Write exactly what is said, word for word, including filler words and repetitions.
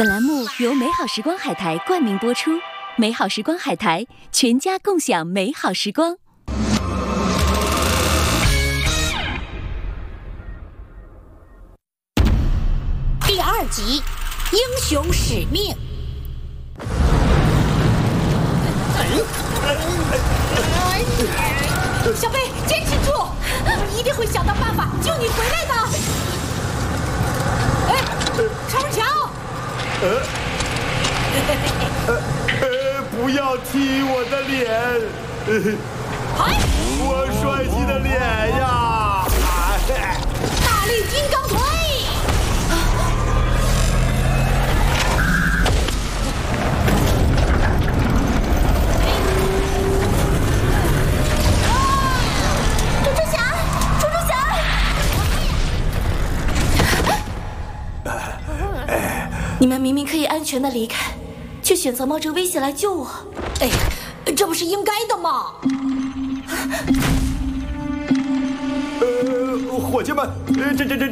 本栏目由美好时光海苔冠名播出，美好时光海苔，全家共享美好时光。 第二集，英雄使命。小贝，坚持住，我们一定会想到办法救你回来的。哎，超强！ 呃，呃呃，不要踢我的脸！呃、 哎， 我帅气的脸呀！哎、 大力金刚腿！猪猪侠，猪猪侠！你们明明可以安全的离开，却选择冒着危险来救我。哎，这不是应该的吗？ 呃，伙计们，呃，这这这。